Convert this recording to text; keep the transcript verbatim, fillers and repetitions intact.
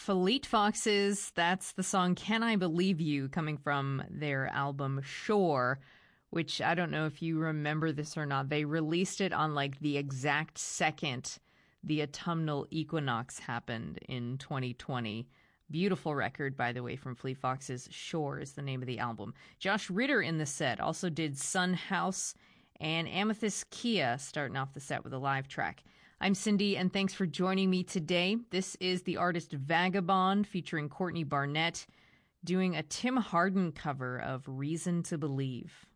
Fleet Foxes. That's the song Can I Believe You, coming from their album Shore, which I don't know if you remember this or not. They released it on like the exact second the autumnal equinox happened in twenty twenty. Beautiful record, by the way, from Fleet Foxes. Shore is the name of the album. Josh Ritter in the set also did Sun House, and Amethyst Kia starting off the set with a live track. I'm Cindy, and thanks for joining me today. This is the artist Vagabond featuring Courtney Barnett doing a Tim Hardin cover of Reason to Believe.